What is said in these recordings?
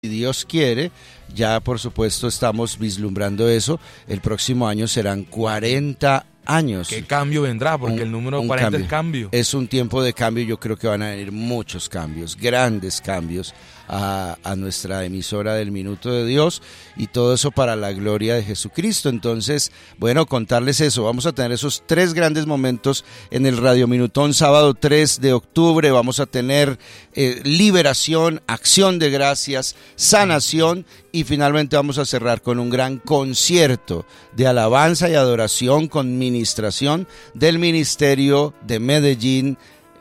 Si Dios quiere, ya por supuesto estamos vislumbrando eso. El próximo año serán 40 años. ¿Qué cambio vendrá? Porque el número 40 es cambio. Es un tiempo de cambio. Yo creo que van a venir muchos cambios, grandes cambios a nuestra emisora del Minuto de Dios, y todo eso para la gloria de Jesucristo. Entonces, bueno, contarles eso. Vamos a tener esos 3 grandes momentos en el Radio Minutón, sábado 3 de octubre. Vamos a tener liberación, acción de gracias, sanación, y finalmente vamos a cerrar con un gran concierto de alabanza y adoración con ministración del Ministerio de Medellín,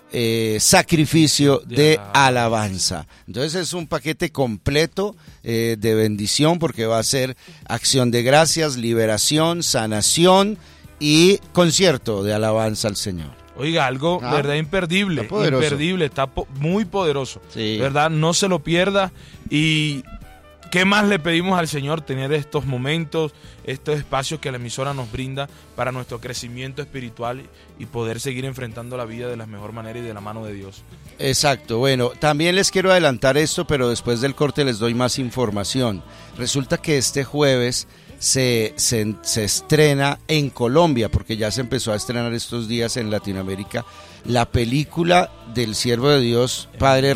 Sacrificio de Alabanza. Entonces es un paquete completo de bendición, porque va a ser acción de gracias, liberación, sanación y concierto de alabanza al Señor. Oiga, algo, verdad, imperdible, está muy poderoso, sí. Verdad, no se lo pierda. Y ¿qué más le pedimos al Señor? Tener estos momentos, estos espacios que la emisora nos brinda para nuestro crecimiento espiritual y poder seguir enfrentando la vida de la mejor manera y de la mano de Dios. Exacto. Bueno, también les quiero adelantar esto, pero después del corte les doy más información. Resulta que este jueves se estrena en Colombia, porque ya se empezó a estrenar estos días en Latinoamérica, la película del siervo de Dios, padre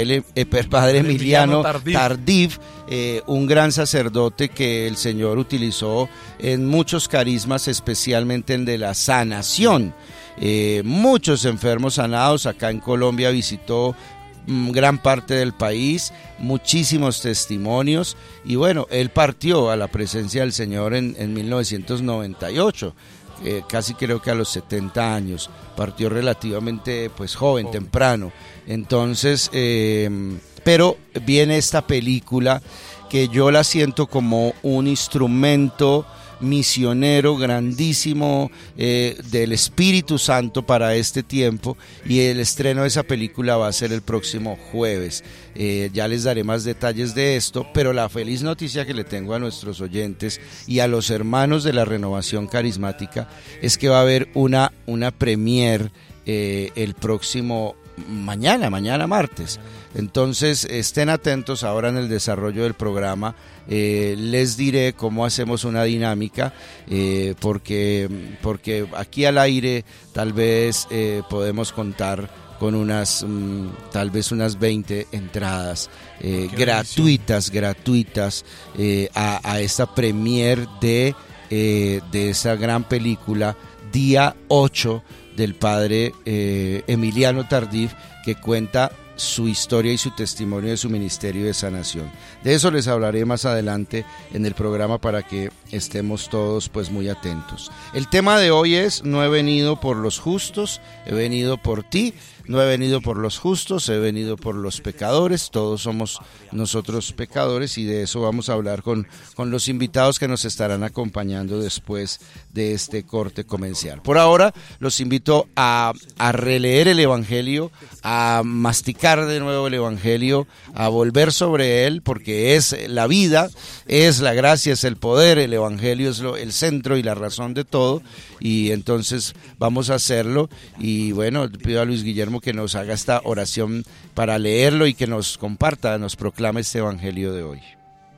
Emiliano Tardif, un gran sacerdote que el Señor utilizó en muchos carismas, especialmente en de la sanación. Muchos enfermos sanados. Acá en Colombia visitó gran parte del país, muchísimos testimonios, y bueno, él partió a la presencia del Señor en 1998, casi creo que a los 70 años, partió relativamente pues joven, temprano. Entonces, pero viene esta película que yo la siento como un instrumento misionero grandísimo del Espíritu Santo para este tiempo, y el estreno de esa película va a ser el próximo jueves. Ya les daré más detalles de esto, pero la feliz noticia que le tengo a nuestros oyentes y a los hermanos de la Renovación Carismática es que va a haber una premier el próximo mañana martes. Entonces estén atentos ahora en el desarrollo del programa. Les diré cómo hacemos una dinámica, porque aquí al aire tal vez podemos contar con tal vez unas 20 entradas gratuitas a esta premier de esa gran película, día 8, del padre Emiliano Tardif, que cuenta su historia y su testimonio de su ministerio de sanación. De eso les hablaré más adelante en el programa, para que estemos todos pues muy atentos. El tema de hoy es: no he venido por los justos, he venido por ti. No he venido por los justos, he venido por los pecadores. Todos somos nosotros pecadores, y de eso vamos a hablar con los invitados que nos estarán acompañando después de este corte comercial. Por ahora los invito a releer el Evangelio, a masticar de nuevo el Evangelio, a volver sobre él, porque es la vida, es la gracia, es el poder. El Evangelio es el centro y la razón de todo, y entonces vamos a hacerlo. Y bueno, pido a Luis Guillermo que nos haga esta oración para leerlo y que nos comparta, nos proclame este Evangelio de hoy.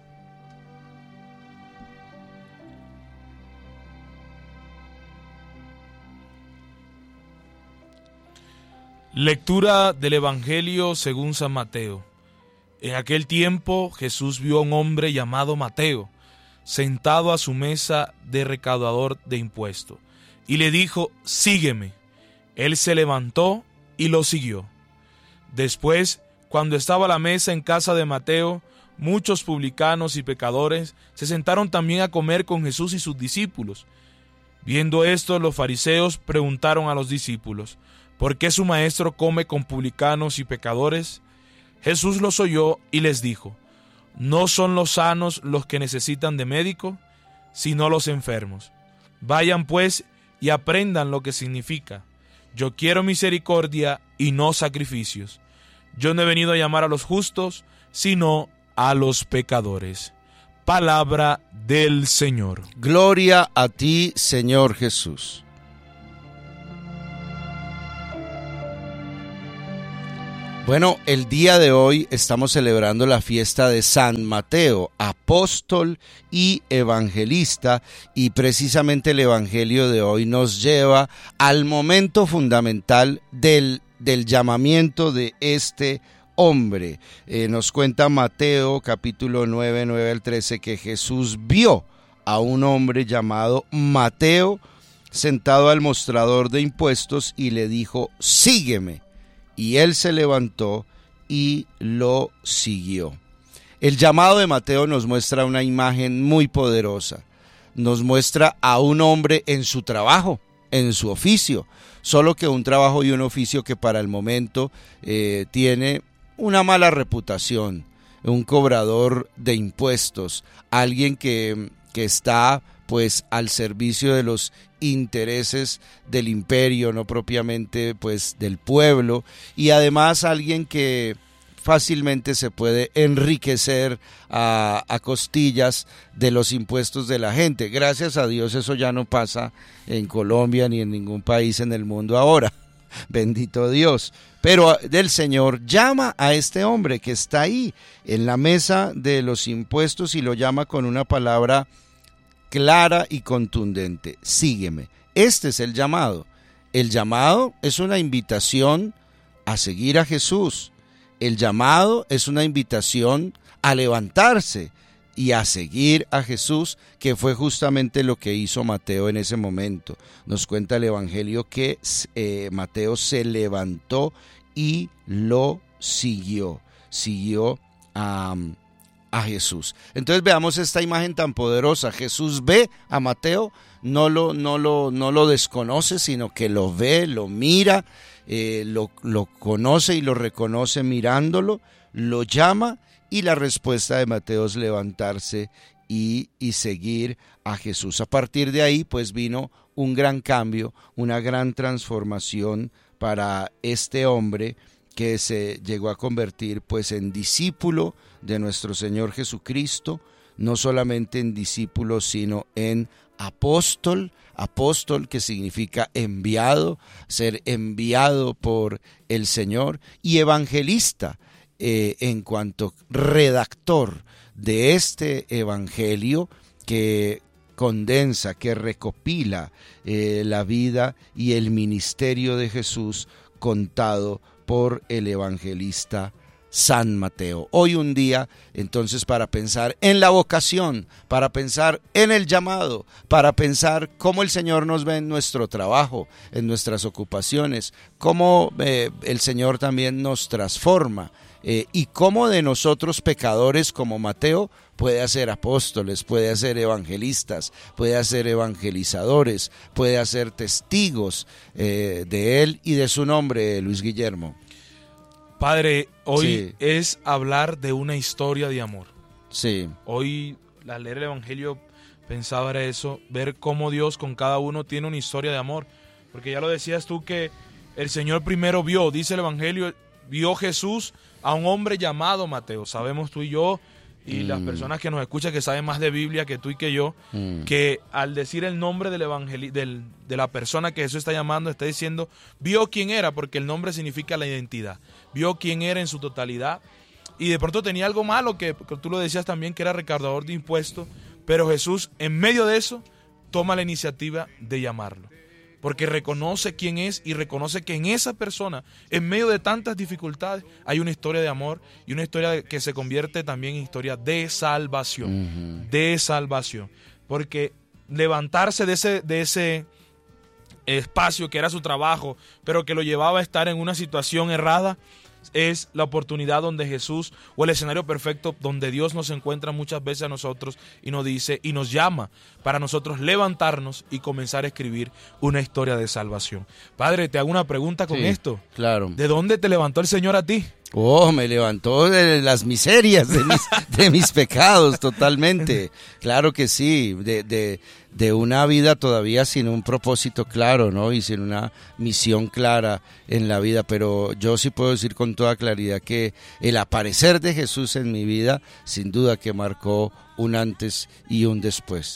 Lectura del Evangelio según San Mateo. En aquel tiempo Jesús vio a un hombre llamado Mateo, sentado a su mesa de recaudador de impuestos, y le dijo: sígueme. Él se levantó y lo siguió. Después, cuando estaba a la mesa en casa de Mateo, muchos publicanos y pecadores se sentaron también a comer con Jesús y sus discípulos. Viendo esto, los fariseos preguntaron a los discípulos: ¿por qué su maestro come con publicanos y pecadores? Jesús los oyó y les dijo: no son los sanos los que necesitan de médico, sino los enfermos. Vayan pues y aprendan lo que significa: yo quiero misericordia y no sacrificios. Yo no he venido a llamar a los justos, sino a los pecadores. Palabra del Señor. Gloria a ti, Señor Jesús. Bueno, el día de hoy estamos celebrando la fiesta de San Mateo, apóstol y evangelista, y precisamente el evangelio de hoy nos lleva al momento fundamental del llamamiento de este hombre. Nos cuenta Mateo capítulo 9, 9 al 13, que Jesús vio a un hombre llamado Mateo sentado al mostrador de impuestos y le dijo: sígueme. Y él se levantó y lo siguió. El llamado de Mateo nos muestra una imagen muy poderosa. Nos muestra a un hombre en su trabajo, en su oficio, solo que un trabajo y un oficio que para el momento tiene una mala reputación, un cobrador de impuestos, alguien que está pues al servicio de los intereses del imperio, no propiamente pues del pueblo, y además alguien que fácilmente se puede enriquecer a costillas de los impuestos de la gente. Gracias a Dios eso ya no pasa en Colombia ni en ningún país en el mundo ahora. Bendito Dios. Pero el Señor llama a este hombre que está ahí en la mesa de los impuestos y lo llama con una palabra clara y contundente: sígueme. Este es el llamado. El llamado es una invitación a seguir a Jesús. El llamado es una invitación a levantarse y a seguir a Jesús, que fue justamente lo que hizo Mateo en ese momento. Nos cuenta el Evangelio que Mateo se levantó y lo siguió. Siguió a Jesús. Entonces veamos esta imagen tan poderosa. Jesús ve a Mateo, no lo desconoce, sino que lo ve, lo mira, lo conoce y lo reconoce mirándolo, lo llama, y la respuesta de Mateo es levantarse y seguir a Jesús. A partir de ahí pues vino un gran cambio, una gran transformación para este hombre, que se llegó a convertir pues en discípulo de nuestro Señor Jesucristo, no solamente en discípulo, sino en apóstol, que significa enviado, ser enviado por el Señor, y evangelista, en cuanto redactor de este evangelio que condensa, que recopila la vida y el ministerio de Jesús contado por el evangelista San Mateo. Hoy un día, entonces, para pensar en la vocación, para pensar en el llamado, para pensar cómo el Señor nos ve en nuestro trabajo, en nuestras ocupaciones, cómo el Señor también nos transforma, y cómo de nosotros pecadores como Mateo puede hacer apóstoles, puede hacer evangelistas, puede hacer evangelizadores, puede hacer testigos de él y de su nombre, Luis Guillermo. Padre, hoy Sí. es hablar de una historia de amor. Sí. Hoy, al leer el Evangelio, pensaba era eso, ver cómo Dios con cada uno tiene una historia de amor. Porque ya lo decías tú que el Señor primero vio, dice el Evangelio, vio Jesús a un hombre llamado Mateo. Sabemos tú y yo, y las personas que nos escuchan que saben más de Biblia que tú y que yo, que al decir el nombre de la persona que Jesús está llamando, está diciendo, vio quién era, porque el nombre significa la identidad. Vio quién era en su totalidad, y de pronto tenía algo malo, que tú lo decías también, que era recaudador de impuestos, pero Jesús, en medio de eso, toma la iniciativa de llamarlo, porque reconoce quién es y reconoce que en esa persona, en medio de tantas dificultades, hay una historia de amor y una historia que se convierte también en historia de salvación, de salvación, porque levantarse de ese espacio que era su trabajo, pero que lo llevaba a estar en una situación errada, es la oportunidad donde Jesús, o el escenario perfecto donde Dios nos encuentra muchas veces a nosotros y nos dice y nos llama para nosotros levantarnos y comenzar a escribir una historia de salvación. Padre, te hago una pregunta con esto. Claro. ¿De dónde te levantó el Señor a ti? Oh, me levantó de las miserias, de mis pecados, totalmente. Claro que sí, de una vida todavía sin un propósito claro, ¿no? Y sin una misión clara en la vida. Pero yo sí puedo decir con toda claridad que el aparecer de Jesús en mi vida, sin duda que marcó un antes y un después.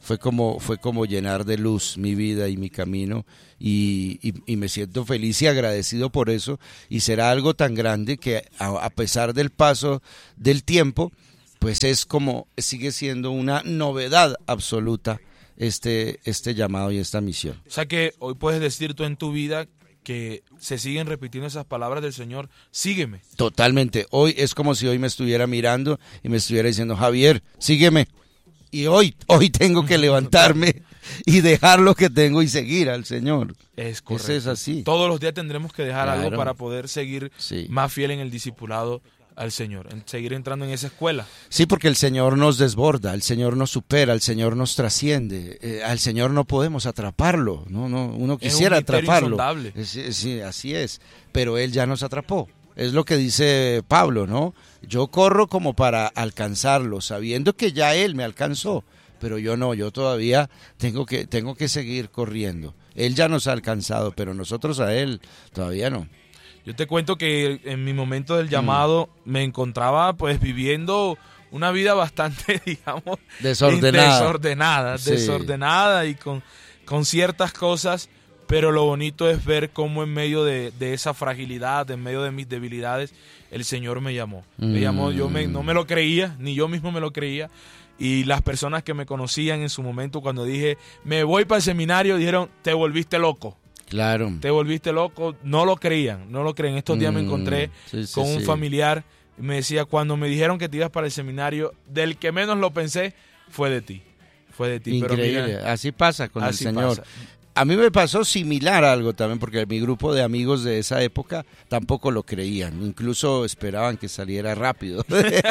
fue como llenar de luz mi vida y mi camino, y me siento feliz y agradecido por eso, y será algo tan grande que a pesar del paso del tiempo, pues sigue siendo una novedad absoluta este llamado y esta misión. O sea que hoy puedes decir tú en tu vida que se siguen repitiendo esas palabras del Señor, sígueme. Totalmente, hoy es como si hoy me estuviera mirando y me estuviera diciendo, Javier, sígueme. Y hoy tengo que levantarme y dejar lo que tengo y seguir al Señor. Es correcto. Eso es así. Todos los días tendremos que dejar Claro. algo para poder seguir más fiel en el discipulado al Señor, en seguir entrando en esa escuela. Sí, porque el Señor nos desborda, el Señor nos supera, el Señor nos trasciende. Al Señor no podemos atraparlo, no, uno quisiera es un misterio atraparlo. insondable. Sí, así es, pero Él ya nos atrapó. Es lo que dice Pablo, ¿no? Yo corro como para alcanzarlo, sabiendo que ya Él me alcanzó, pero yo no, yo todavía tengo que seguir corriendo. Él ya nos ha alcanzado, pero nosotros a Él todavía no. Yo te cuento que en mi momento del llamado me encontraba pues viviendo una vida bastante, digamos, Desordenada. Sí. desordenada y con ciertas cosas, pero lo bonito es ver cómo en medio de esa fragilidad, en medio de mis debilidades, el Señor me llamó. Me llamó, no me lo creía, ni yo mismo me lo creía, y las personas que me conocían en su momento cuando dije, me voy para el seminario, dijeron, te volviste loco. Claro. Te volviste loco, no lo creían. Estos días me encontré con un familiar y me decía, cuando me dijeron que te ibas para el seminario, del que menos lo pensé, fue de ti. Increíble, pero mira, así pasa con el Señor. Pasa. A mí me pasó similar algo también, porque mi grupo de amigos de esa época tampoco lo creían, incluso esperaban que saliera rápido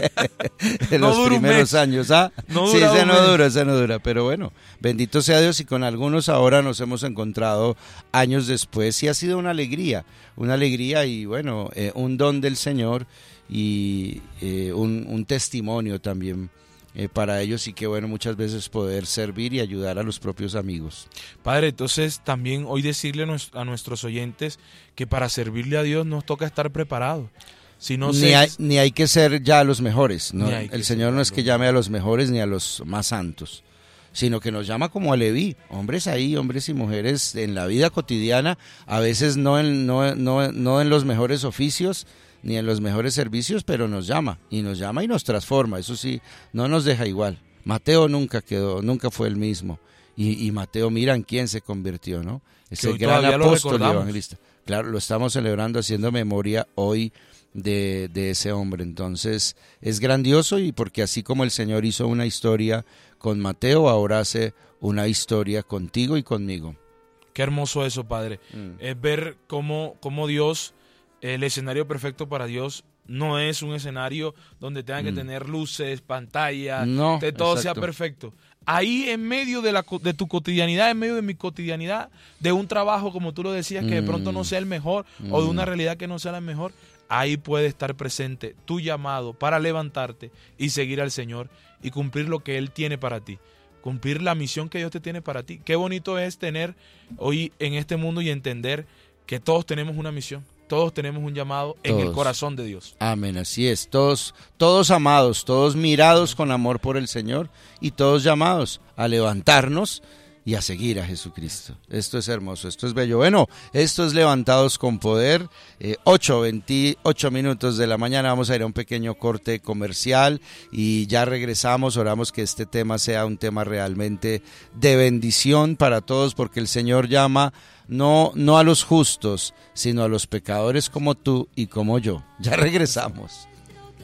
en los primeros años. ¿Ah? Sí, ese no dura, pero bueno, bendito sea Dios, y con algunos ahora nos hemos encontrado años después y ha sido una alegría y bueno, un don del Señor y un testimonio también. Para ellos, y que bueno, muchas veces poder servir y ayudar a los propios amigos. Padre, entonces también hoy decirle a nuestros oyentes que para servirle a Dios nos toca estar preparados. Si no ni hay que ser ya los mejores, ¿no? El Señor no es que llame a los mejores ni a los más santos, sino que nos llama como a Leví, hombres y mujeres en la vida cotidiana, a veces no en los mejores oficios, ni en los mejores servicios, pero nos llama y nos transforma, eso sí, no nos deja igual. Mateo nunca fue el mismo, y Mateo, mira en quién se convirtió, ¿no? Ese gran apóstol y evangelista. Claro, lo estamos celebrando, haciendo memoria hoy de ese hombre. Entonces es grandioso, y porque así como el Señor hizo una historia con Mateo, ahora hace una historia contigo y conmigo. Qué hermoso eso, Padre. Es ver cómo Dios, el escenario perfecto para Dios no es un escenario donde tengan que tener luces, pantallas, que todo sea perfecto. Ahí en medio de tu cotidianidad, en medio de mi cotidianidad, de un trabajo, como tú lo decías, que de pronto no sea el mejor, o de una realidad que no sea la mejor, ahí puede estar presente tu llamado para levantarte y seguir al Señor y cumplir lo que Él tiene para ti, cumplir la misión que Dios te tiene para ti. Qué bonito es tener hoy en este mundo y entender que todos tenemos una misión. Todos tenemos un llamado en el corazón de Dios. Amén, así es. Todos amados, todos mirados con amor por el Señor, y todos llamados a levantarnos y a seguir a Jesucristo. Esto es hermoso, esto es bello. Bueno, esto es Levantados con Poder, 8:28 minutos de la mañana. Vamos a ir a un pequeño corte comercial y ya regresamos. Oramos que este tema sea un tema realmente de bendición para todos, porque el Señor llama no a los justos, sino a los pecadores como tú y como yo. Ya regresamos.